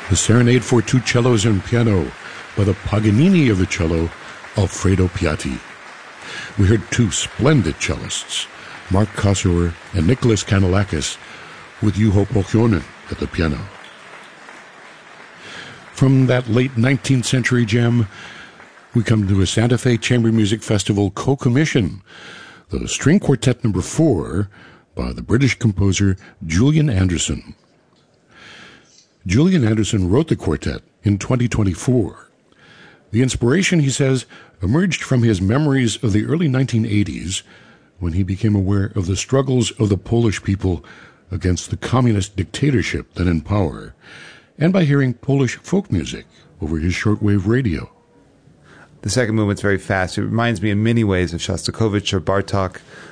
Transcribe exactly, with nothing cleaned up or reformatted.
the Serenade for Two Cellos and Piano by the Paganini of the cello, Alfredo Piatti. We heard two splendid cellists, Mark Kossower and Nicholas Kanellakis, with Juho Pohjonen at the piano. From that late nineteenth century gem, we come to a Santa Fe Chamber Music Festival co-commission, the String Quartet Number Four by the British composer Julian Anderson. Julian Anderson wrote the quartet in twenty twenty-four. The inspiration, he says, emerged from his memories of the early nineteen eighties, when he became aware of the struggles of the Polish people against the communist dictatorship then in power, and by hearing Polish folk music over his shortwave radio. The second movement's very fast. It reminds me in many ways of Shostakovich or Bartok